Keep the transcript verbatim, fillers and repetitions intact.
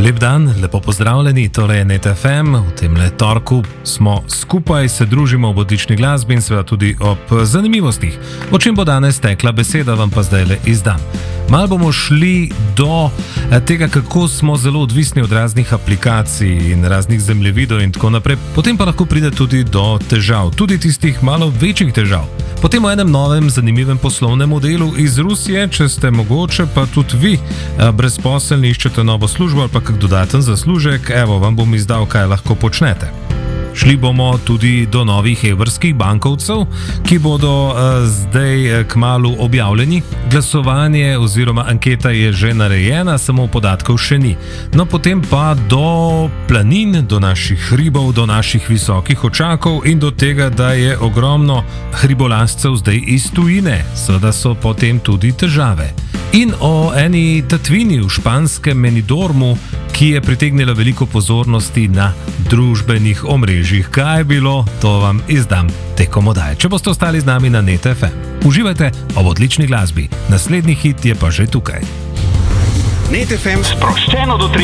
Lep dan, lepo pozdravljeni, tole je Net F M. V temle torku smo skupaj, se družimo ob odlični glasbi in seveda tudi ob zanimivostih. O čem bo danes tekla beseda, vam pa zdaj le izdam. Malo bomo šli do tega, kako smo zelo odvisni od raznih aplikacij in raznih zemljevidov in tako naprej. Potem pa lahko pride tudi do težav, tudi tistih malo večjih težav. Potem o enem novem zanimivem poslovnem modelu iz Rusije, če ste mogoče pa tudi vi brezposelni, iščete novo službo ali pa kak dodaten zaslužek, evo, vam bom izdal, kaj lahko počnete. Šli bomo tudi do novih evrskih bankovcev, ki bodo uh, zdaj kmalu objavljeni. Glasovanje oziroma anketa je že narejena, samo podatkov še ni. No, potem pa do planin, do naših hribov, do naših visokih očakov in do tega, da je ogromno hribolazcev zdaj iz tujine. Seveda so potem tudi težave. In o eni tatvini v španskem Benidormu, ki je pritegnila veliko pozornosti na družbenih omrežjih. Kaj je bilo, to vam izdam tekom oddaje. Če boste ostali z nami na Net F M. Uživajte ob odlični glasbi. Naslednji hit je pa že tukaj. Net F M sproščeno do tri.